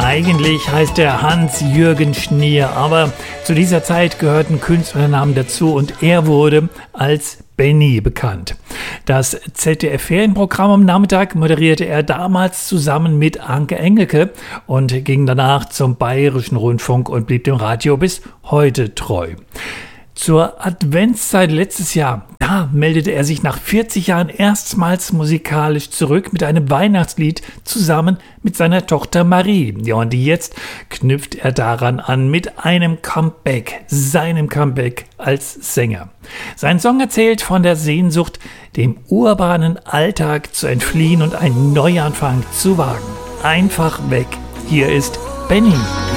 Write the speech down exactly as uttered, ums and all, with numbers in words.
Eigentlich heißt er Hans-Jürgen Schnier, aber zu dieser Zeit gehörten Künstlernamen dazu und er wurde als Benny bekannt. Das Z D F-Ferienprogramm am Nachmittag moderierte er damals zusammen mit Anke Engelke und ging danach zum Bayerischen Rundfunk und blieb dem Radio bis heute treu. Zur Adventszeit letztes Jahr, da meldete er sich nach vierzig Jahren erstmals musikalisch zurück mit einem Weihnachtslied zusammen mit seiner Tochter Marie. Ja, und jetzt knüpft er daran an mit einem Comeback, seinem Comeback als Sänger. Sein Song erzählt von der Sehnsucht, dem urbanen Alltag zu entfliehen und einen Neuanfang zu wagen. Einfach weg. Hier ist Benny.